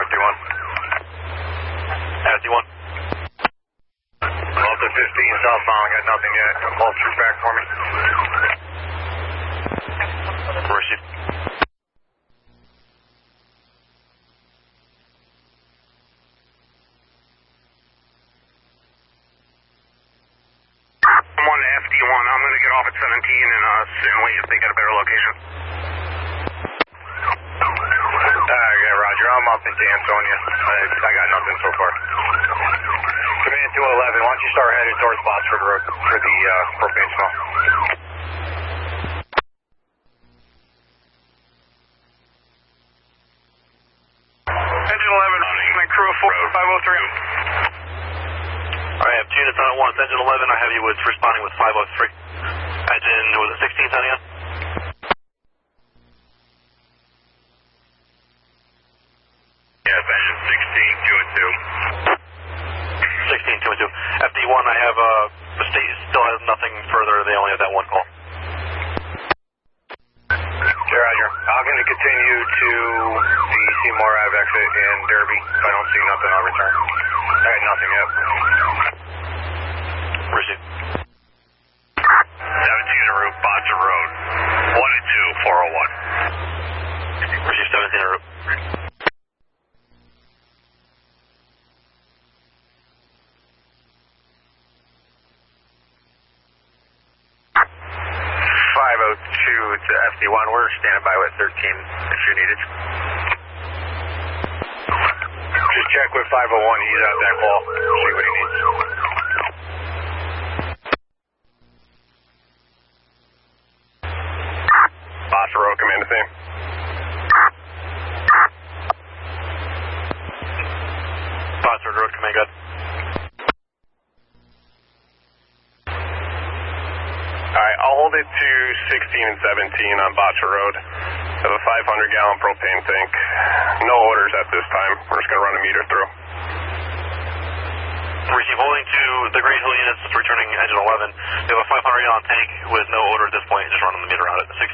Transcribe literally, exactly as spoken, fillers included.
F D one. F D one. Delta fifteen southbound, got nothing yet. Call through back for me. Received. I'm on F D one. I'm going to get off at seventeen and, uh, and wait if they get a better location. Uh, yeah, Roger. I'm up into Ansonia. I, I got nothing so far. Command two eleven, why don't you start headed towards Botsford Road for the uh, propane smell? Engine eleven, my crew of four, five oh three. I have two units on at once. Engine eleven, I have you with responding with five oh three. Engine, was it sixteen, Tony? Yes, engine sixteen, two and two. sixteen, two and two. F D one, I have, uh, the state still has nothing further. They only have that one call. Roger. I'm going to continue to the Seymour Ave exit in Derby. If I don't see nothing, I'll return. I got nothing yet. Received. seventeen en route, Botsford Road. one and two, four oh one. Received seventeen en route. five oh two to F D one. We're standing by with thirteen if you need it. Just check with five oh one. He's out that call. See what he needs. Botsford Road, command the same. Botsford Road, command good. Alright, I'll hold it to sixteen and seventeen on Botsford Road. I have a five hundred gallon propane tank. No orders at this time. We're just going to run a meter through. Receive holding to the Great Hill units returning engine eleven. We have a five hundred gallon tank with no order at this point. Just running the meter out at sixteen.